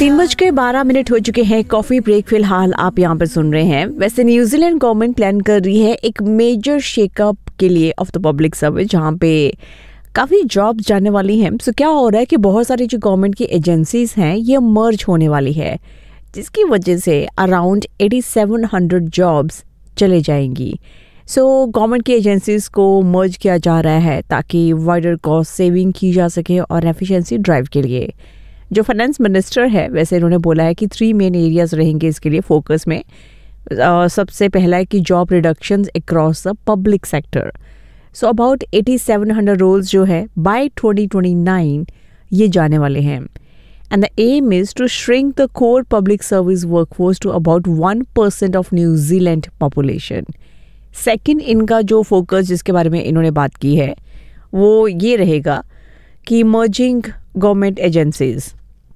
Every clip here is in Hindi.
3:12 हो चुके हैं। कॉफी ब्रेक फिलहाल आप यहाँ पर सुन रहे हैं। वैसे न्यूजीलैंड गवर्नमेंट प्लान कर रही है एक मेजर शेकअप के लिए ऑफ द पब्लिक सर्विस, जहाँ पे काफ़ी जॉब्स जाने वाली हैं। सो क्या हो रहा है कि बहुत सारी जो गवर्नमेंट की एजेंसीज हैं ये मर्ज होने वाली है, जिसकी वजह से अराउंड 8700 जॉब्स चले जाएंगी। सो गवर्नमेंट की एजेंसीज को मर्ज किया जा रहा है ताकि वाइडर कॉस्ट सेविंग की जा सके और एफिशिएंसी ड्राइव के लिए। जो फाइनेंस मिनिस्टर है वैसे इन्होंने बोला है कि 3 मेन एरियाज रहेंगे इसके लिए फोकस में। सबसे पहला है कि job reductions across the public sector. So about 8700 roles जो है बाय 2029 ये जाने वाले हैं। And the M is to shrink the core public service workforce to about 1% of New Zealand population. Second इनका जो फोकस जिसके बारे में इन्होंने बात की है वो ये रहेगा कि मर्जिंग गवर्नमेंट एजेंसीज,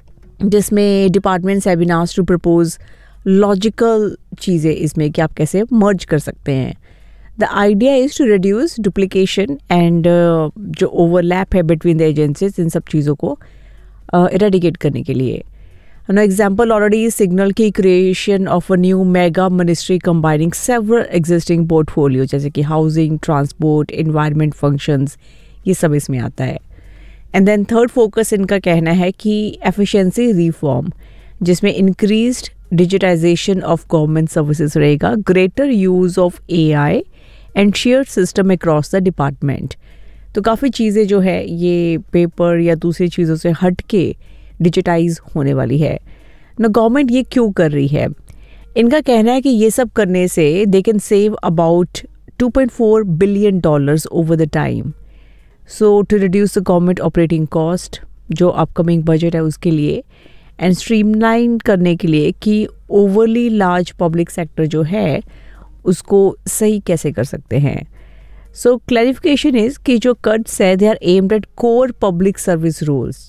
जिसमें departments have been asked to propose logical चीज़ें इसमें कि आप कैसे मर्ज कर सकते हैं। The idea is to reduce duplication and जो ओवरलैप है बिटवीन द एजेंसीज, इन सब चीज़ों को इरेडिकेट करने के लिए। An example already signal की creation of a new mega ministry combining several existing portfolios जैसे कि housing, transport, environment functions, ये सब इसमें आता है। एंड देन थर्ड फोकस इनका कहना है कि एफिशिएंसी रिफॉर्म, जिसमें increased digitisation of government services रहेगा, greater use of AI and shared system across the department. तो काफ़ी चीज़ें जो है ये पेपर या दूसरी चीज़ों से हट के डिजिटाइज होने वाली है ना। गवर्नमेंट ये क्यों कर रही है? इनका कहना है कि ये सब करने से they can save about $2.4 billion over the time. So to reduce the government operating cost जो अपकमिंग बजट है उसके लिए, एंड स्ट्रीमलाइन करने के लिए कि ओवरली लार्ज पब्लिक सेक्टर जो है उसको सही कैसे कर सकते हैं। सो क्लैरिफिकेशन इज कि जो कट्स है they are aimed at core public service roles.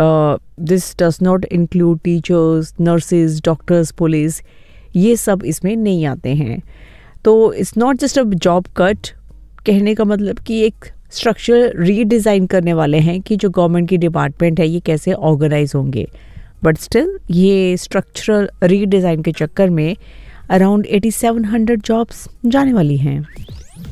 This does not include teachers, nurses, doctors, police, ये सब इसमें नहीं आते हैं। तो it's not just a job cut, कहने का मतलब कि एक स्ट्रक्चर रीडिज़ाइन करने वाले हैं कि जो गवर्नमेंट की डिपार्टमेंट है ये कैसे ऑर्गेनाइज होंगे। बट स्टिल ये स्ट्रक्चरल रीडिज़ाइन के चक्कर में अराउंड 8700 जॉब्स जाने वाली हैं।